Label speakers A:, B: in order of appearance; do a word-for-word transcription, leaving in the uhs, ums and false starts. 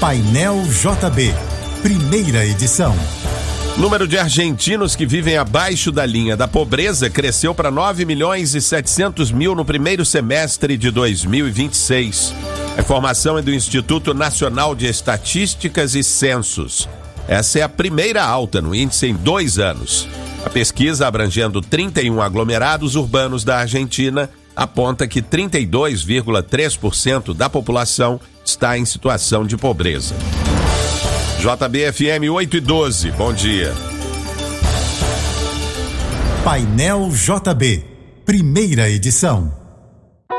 A: Painel J B, primeira edição.
B: Número de argentinos que vivem abaixo da linha da pobreza cresceu para nove milhões e setecentos mil no primeiro semestre de dois mil e vinte e seis. A informação é do Instituto Nacional de Estatísticas e Censos. Essa é a primeira alta no índice em dois anos. A pesquisa, abrangendo trinta e um aglomerados urbanos da Argentina, aponta que trinta e dois vírgula três por cento da população está em situação de pobreza. J B F M oito e doze, bom dia.
A: Painel J B, primeira edição.